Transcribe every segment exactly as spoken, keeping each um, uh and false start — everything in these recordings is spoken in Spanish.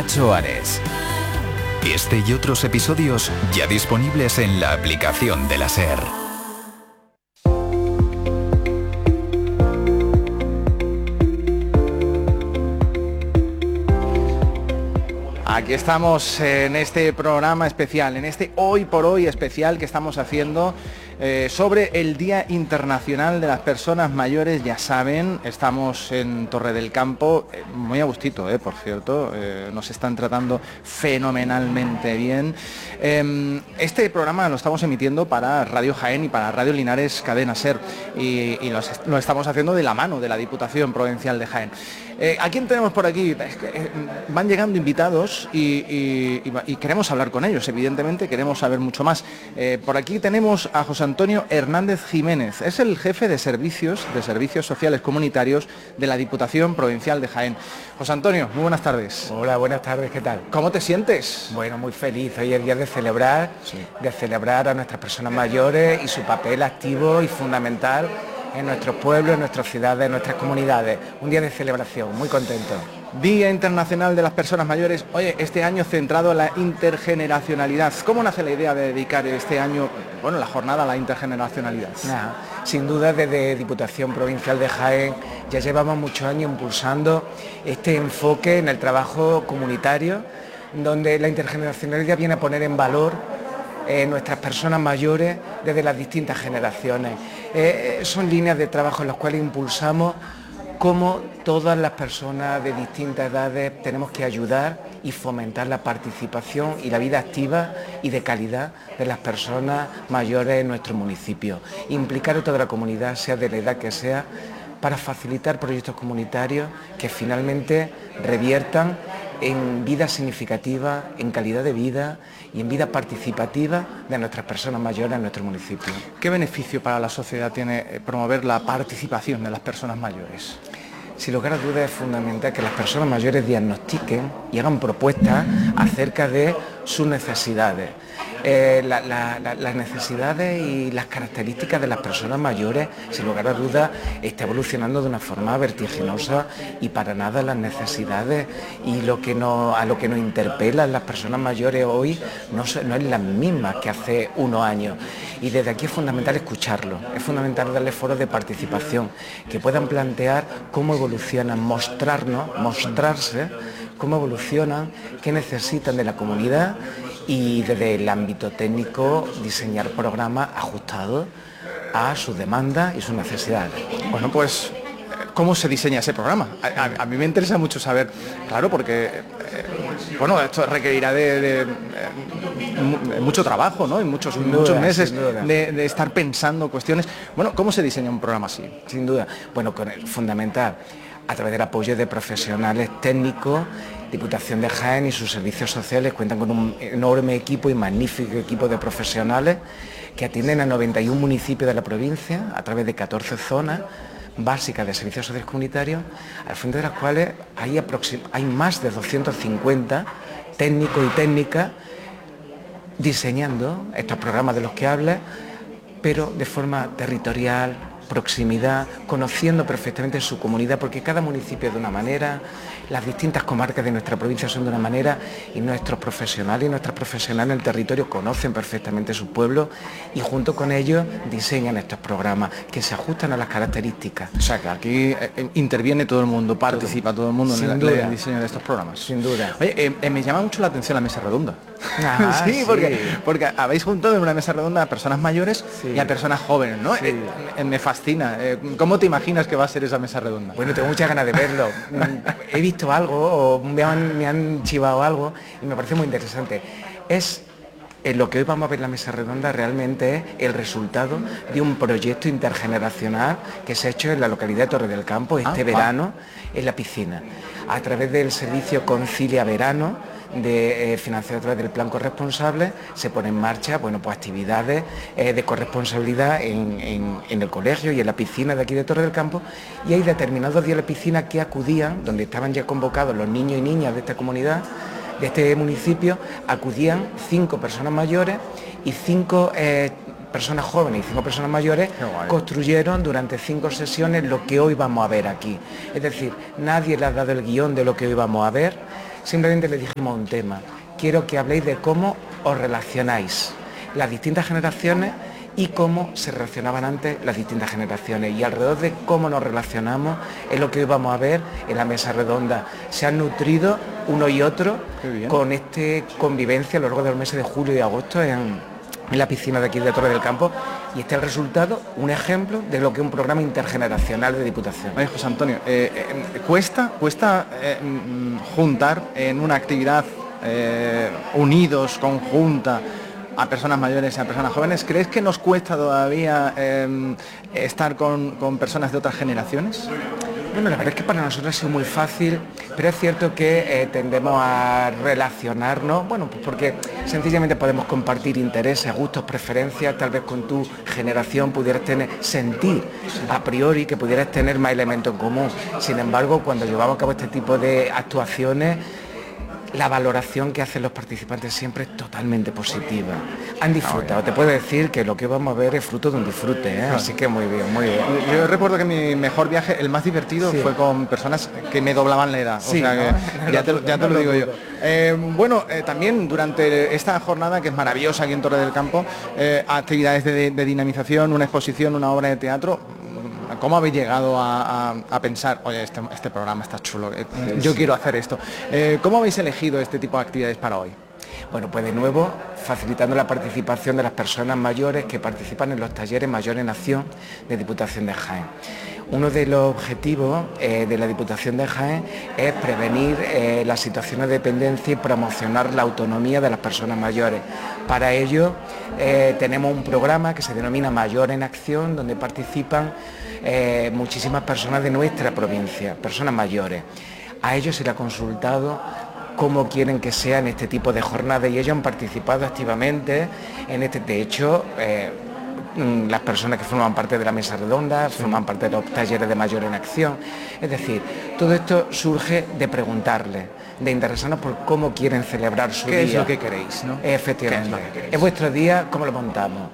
Nacho Ares. Este y otros episodios ya disponibles en la aplicación de la SER. Aquí estamos en este programa especial, en este Hoy por Hoy especial que estamos haciendo eh, sobre el Día Internacional de las Personas Mayores. Ya saben, estamos en Torre del Campo, eh, muy a gustito, eh, por cierto, eh, nos están tratando fenomenalmente bien. Eh, este programa lo estamos emitiendo para Radio Jaén y para Radio Linares Cadena SER y, y lo, lo estamos haciendo de la mano de la Diputación Provincial de Jaén. Eh, ¿A quién tenemos por aquí? Es que, eh, van llegando invitados y, y, y, y queremos hablar con ellos, evidentemente, queremos saber mucho más. Eh, por aquí tenemos a José Antonio Hernández Jiménez, es el jefe de servicios, de servicios sociales comunitarios de la Diputación Provincial de Jaén. José Antonio, muy buenas tardes. Hola, buenas tardes, ¿qué tal? ¿Cómo te sientes? Bueno, muy feliz, hoy es el día de celebrar, sí. de celebrar a nuestras personas mayores y su papel activo y fundamental en nuestros pueblos, en nuestras ciudades, en nuestras comunidades. Un día de celebración, muy contento. Día Internacional de las Personas Mayores. Oye, este año centrado en la intergeneracionalidad. ¿Cómo nace la idea de dedicar este año, bueno, la jornada a la intergeneracionalidad? Nah, sin duda, desde Diputación Provincial de Jaén ya llevamos muchos años impulsando este enfoque en el trabajo comunitario, donde la intergeneracionalidad viene a poner en valor Eh, nuestras personas mayores desde las distintas generaciones. Eh, son líneas de trabajo en las cuales impulsamos cómo todas las personas de distintas edades tenemos que ayudar y fomentar la participación y la vida activa y de calidad de las personas mayores en nuestro municipio. Implicar a toda la comunidad, sea de la edad que sea, para facilitar proyectos comunitarios que finalmente reviertan en vida significativa, en calidad de vida y en vida participativa de nuestras personas mayores en nuestro municipio. ¿Qué beneficio para la sociedad tiene promover la participación de las personas mayores? Sin lugar a dudas es fundamental que las personas mayores diagnostiquen y hagan propuestas acerca de sus necesidades. Eh, la, la, la, las necesidades y las características de las personas mayores, sin lugar a dudas, está evolucionando de una forma vertiginosa y para nada las necesidades y lo que nos, a lo que nos interpelan las personas mayores hoy no, no es las mismas que hace unos años. Y desde aquí es fundamental escucharlo, es fundamental darle foros de participación, que puedan plantear cómo evolucionan, mostrarnos, mostrarse, cómo evolucionan, qué necesitan de la comunidad y desde el ámbito técnico diseñar programas ajustados a sus demandas y sus necesidades. Bueno, pues, ¿cómo se diseña ese programa? A, a, a mí me interesa mucho saber, claro, porque, eh, bueno, esto requerirá de, de, de mucho trabajo, ¿no? Y muchos, duda, muchos meses de, de estar pensando cuestiones. Bueno, ¿cómo se diseña un programa así? Sin duda. Bueno, con el fundamental, a través del apoyo de profesionales técnicos. Diputación de Jaén y sus servicios sociales cuentan con un enorme equipo y magnífico equipo de profesionales que atienden a noventa y uno municipios de la provincia a través de catorce zonas básicas de servicios sociales comunitarios, al frente de las cuales hay, hay más de doscientos cincuenta técnicos y técnicas diseñando estos programas de los que habla, pero de forma territorial, proximidad, conociendo perfectamente su comunidad, porque cada municipio es de una manera, las distintas comarcas de nuestra provincia son de una manera y nuestros profesionales y nuestras profesionales en el territorio conocen perfectamente su pueblo y junto con ellos diseñan estos programas que se ajustan a las características. O sea que aquí eh, interviene todo el mundo, participa todo, todo el mundo en el, en el diseño de estos programas. Sin duda. Oye, eh, eh, me llama mucho la atención la mesa redonda. Ah, sí, sí. Porque, porque habéis juntado en una mesa redonda a personas mayores sí. y a personas jóvenes, ¿no? Sí. Eh, eh, me fascina. Eh, ¿Cómo te imaginas que va a ser esa mesa redonda? Bueno, tengo muchas ganas de verlo. He visto algo o me han, me han chivado algo y me parece muy interesante. Es en lo que hoy vamos a ver en la mesa redonda realmente es el resultado de un proyecto intergeneracional que se ha hecho en la localidad de Torre del Campo este ah, verano ah. en la piscina, a través del servicio Concilia Verano, de eh, financiado a través del plan corresponsable, se pone en marcha bueno, pues, actividades eh, de corresponsabilidad en, en, en el colegio y en la piscina de aquí de Torre del Campo, y hay determinados días de la piscina que acudían, donde estaban ya convocados los niños y niñas de esta comunidad, de este municipio, acudían cinco personas mayores y cinco eh, personas jóvenes y cinco personas mayores construyeron durante cinco sesiones lo que hoy vamos a ver aquí. Es decir, nadie le ha dado el guión de lo que hoy vamos a ver, simplemente le dijimos un tema. Quiero que habléis de cómo os relacionáis las distintas generaciones y cómo se relacionaban antes las distintas generaciones. Y alrededor de cómo nos relacionamos es lo que hoy vamos a ver en la mesa redonda. Se han nutrido uno y otro con esta convivencia a lo largo de los meses de julio y agosto en, en la piscina de aquí de Torre del Campo. Y este es el resultado, un ejemplo de lo que es un programa intergeneracional de Diputación. Oye, José Antonio, eh, eh, ¿cuesta, cuesta eh, juntar en una actividad eh, unidos, conjunta, a personas mayores y a personas jóvenes? ¿Crees que nos cuesta todavía eh, estar con, con personas de otras generaciones? Bueno, la verdad es que para nosotros ha sido muy fácil, pero es cierto que eh, tendemos a relacionarnos, bueno, pues porque sencillamente podemos compartir intereses, gustos, preferencias, tal vez con tu generación pudieras tener, sentir a priori que pudieras tener más elementos en común. Sin embargo, cuando llevamos a cabo este tipo de actuaciones, la valoración que hacen los participantes siempre es totalmente positiva. Han disfrutado. Te puedo decir que lo que vamos a ver es fruto de un disfrute, ¿eh? Así que muy bien, muy bien. Yo recuerdo que mi mejor viaje, el más divertido, sí, fue con personas que me doblaban la edad. Sí, o sea, ¿no? que ya te, ya te no lo digo lo yo. Eh, bueno, eh, también durante esta jornada, que es maravillosa aquí en Torre del Campo, eh, actividades de, de dinamización, una exposición, una obra de teatro. ¿Cómo habéis llegado a, a, a pensar, oye, este, este programa está chulo, eh, yo sí. quiero hacer esto? Eh, ¿Cómo habéis elegido este tipo de actividades para hoy? Bueno, pues de nuevo, facilitando la participación de las personas mayores que participan en los talleres Mayores en Acción de Diputación de Jaén. Uno de los objetivos eh, de la Diputación de Jaén es prevenir eh, las situaciones de dependencia y promocionar la autonomía de las personas mayores. Para ello eh, tenemos un programa que se denomina Mayor en Acción, donde participan eh, muchísimas personas de nuestra provincia, personas mayores. A ellos se les ha consultado cómo quieren que sea en este tipo de jornadas y ellos han participado activamente en este. De hecho, eh, las personas que forman parte de la mesa redonda, sí, forman parte de los talleres de Mayor en Acción. Es decir, todo esto surge de preguntarles, de interesarnos por cómo quieren celebrar su ¿Qué día. ¿Qué es lo que queréis, no? Efectivamente. ¿Qué es lo que queréis? Es vuestro día, ¿cómo lo montamos?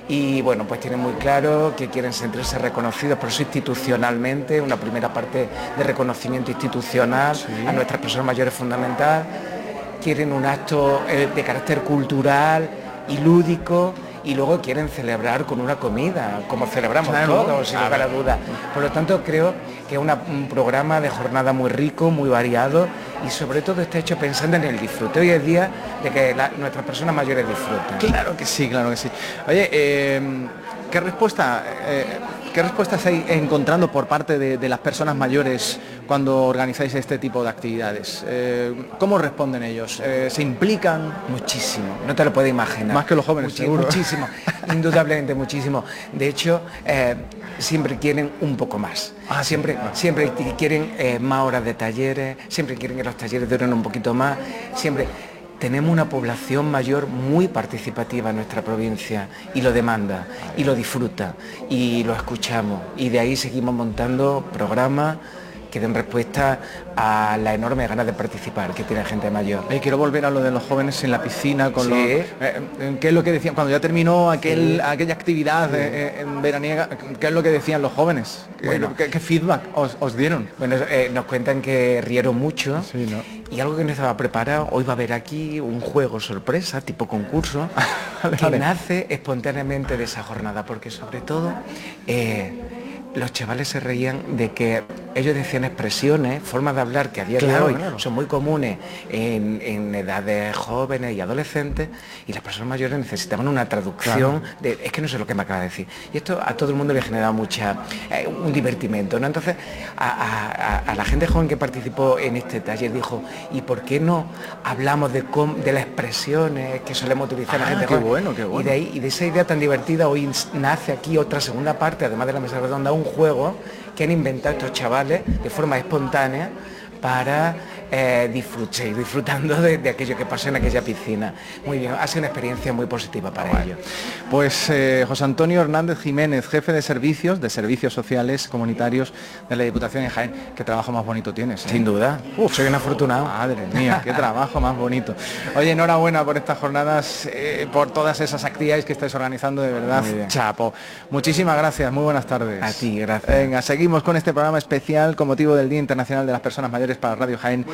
Y bueno, pues tienen muy claro que quieren sentirse reconocidos, por eso institucionalmente, una primera parte de reconocimiento institucional, sí, a nuestras personas mayores fundamental. Quieren un acto eh, de carácter cultural y lúdico, y luego quieren celebrar con una comida, como celebramos claro, todos, sin lugar a dudas. Por lo tanto, creo que es una, un programa de jornada muy rico, muy variado, y sobre todo está hecho pensando en el disfrute. Hoy es día de que la, nuestras personas mayores disfruten. Claro que sí, claro que sí. Oye, eh, ¿qué respuesta, eh, qué respuesta estáis encontrando por parte de, de las personas mayores cuando organizáis este tipo de actividades? Eh, ¿Cómo responden ellos? Eh, ¿Se implican? Muchísimo, no te lo puedes imaginar. Más que los jóvenes, Muchi seguro. Muchísimo, indudablemente muchísimo. De hecho, eh, siempre quieren un poco más. Ah, siempre, sí, siempre quieren eh, más horas de talleres, siempre quieren que los talleres duren un poquito más, siempre. Tenemos una población mayor muy participativa en nuestra provincia y lo demanda, y lo disfruta, y lo escuchamos. Y de ahí seguimos montando programas que den respuesta a la enorme ganas de participar que tiene gente mayor. Eh, quiero volver a lo de los jóvenes en la piscina, con sí. los, eh, ¿qué es lo que decían? Cuando ya terminó aquel, sí. aquella actividad sí. eh, en veraniega, ¿qué es lo que decían los jóvenes? Bueno, ¿Qué, qué feedback os, os dieron? Bueno, eh, nos cuentan que rieron mucho, sí, ¿no? Y algo que no estaba preparado, hoy va a haber aquí un juego sorpresa, tipo concurso, vale, que vale. nace espontáneamente de esa jornada, porque sobre todo eh, los chavales se reían de que ellos decían expresiones, formas de hablar que a día claro, de hoy claro. son muy comunes en, en edades jóvenes y adolescentes, y las personas mayores necesitaban una traducción, claro. de, es que no sé lo que me acaba de decir. Y esto a todo el mundo le generaba mucha, eh, un divertimento, ¿no? Entonces, a, a, a la gente joven que participó en este taller dijo, ¿y por qué no hablamos de, de las expresiones que solemos utilizar ah, la gente qué joven? Bueno, qué bueno. Y de ahí, y de esa idea tan divertida, hoy nace aquí otra segunda parte, además de la mesa redonda, un juego que han inventado estos chavales de forma espontánea para eh, disfrutar, disfrutando de, de aquello que pasó en aquella piscina. Muy bien, ha sido una experiencia muy positiva para bueno. ellos. Pues eh, José Antonio Hernández Jiménez, jefe de servicios, de servicios sociales comunitarios de la Diputación de Jaén. ¿Qué trabajo más bonito tienes? ¿eh? Sin duda. Uf, soy un afortunado. Madre mía, qué trabajo más bonito. Oye, enhorabuena por estas jornadas, eh, por todas esas actividades que estáis organizando, de verdad. Chapo. Muchísimas gracias, muy buenas tardes. A ti, gracias. Venga, seguimos con este programa especial con motivo del Día Internacional de las Personas Mayores para Radio Jaén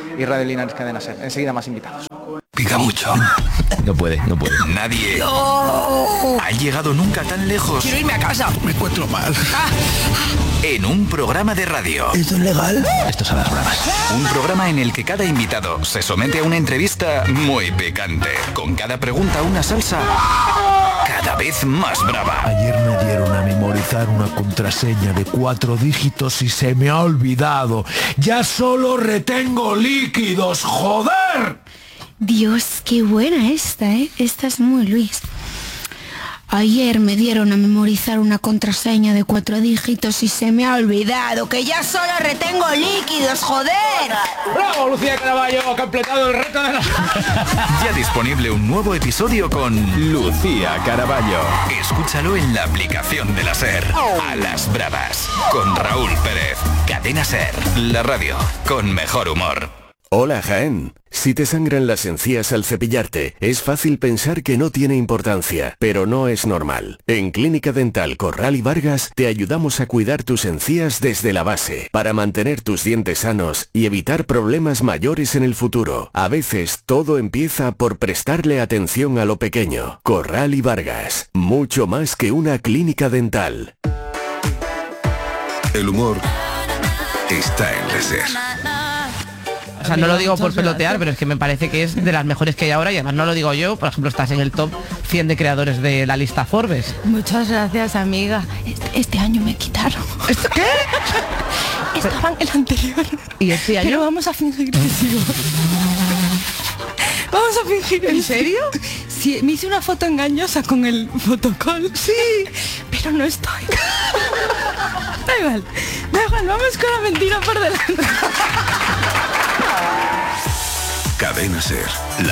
y Radio Linares Cadena SER. Enseguida más invitados. Pica mucho. No puede, no puede. Nadie no. ha llegado nunca tan lejos. Quiero irme a casa. Me encuentro mal. Ah. En un programa de radio. ¿Esto es legal? Esto son las bromas. Un programa en el que cada invitado se somete a una entrevista muy picante. Con cada pregunta una salsa cada vez más brava. Ayer me dieron a memorizar una contraseña de cuatro dígitos y se me ha olvidado. Ya solo retengo líquidos, ¡joder! Dios, qué buena esta, ¿eh? Esta es muy Luis. Ayer me dieron a memorizar una contraseña de cuatro dígitos y se me ha olvidado que ya solo retengo líquidos, joder. ¡Bravo, Lucía Caraballo! Ha completado el reto de la... Ya disponible un nuevo episodio con Lucía Caraballo. Escúchalo en la aplicación de la SER. A las bravas. Con Raúl Pérez. Cadena SER. La radio con mejor humor. Hola Jaén. Si te sangran las encías al cepillarte, es fácil pensar que no tiene importancia, pero no es normal. En Clínica Dental Corral y Vargas te ayudamos a cuidar tus encías desde la base, para mantener tus dientes sanos y evitar problemas mayores en el futuro. A veces todo empieza por prestarle atención a lo pequeño. Corral y Vargas, mucho más que una clínica dental. El humor está en la SER. O sea, no lo digo por pelotear, pero es que me parece que es de las mejores que hay ahora y además no lo digo yo, por ejemplo, estás en el top cien de creadores de la lista Forbes. Muchas gracias, amiga. Este, este año me quitaron. ¿Esto qué? Estaba en el anterior. ¿Y este año? Pero vamos a fingir que sigo. Vamos a fingir. ¿En serio? Sí, me hice una foto engañosa con el fotocall. Sí. Pero no estoy. Da igual. Da igual, vamos con la mentira por delante. Cadena SER.